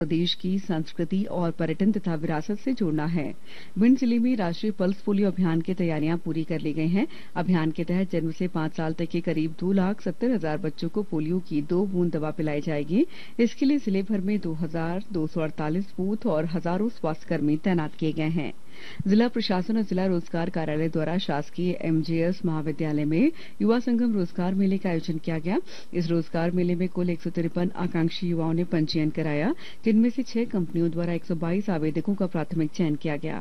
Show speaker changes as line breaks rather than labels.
प्रदेश की संस्कृति और पर्यटन तथा विरासत से जोड़ना है। भिंड जिले में राष्ट्रीय पल्स पोलियो अभियान की तैयारियां पूरी कर ली गई हैं। अभियान के तहत जन्म से 5 साल तक के करीब 2,70,000 बच्चों को पोलियो की 2 बूंद दवा पिलाई जाएगी। इसके लिए जिले भर में 2,248 बूथ और हजारों स्वास्थ्यकर्मी तैनात किए गए हैं। जिला प्रशासन और जिला रोजगार कार्यालय द्वारा शासकीय एमजेएस महाविद्यालय में युवा संगम रोजगार मेले का आयोजन किया गया। इस रोजगार मेले में कुल 153 आकांक्षी युवाओं ने पंजीयन कराया, जिनमें से 6 कंपनियों द्वारा 122 आवेदकों का प्राथमिक चयन किया गया।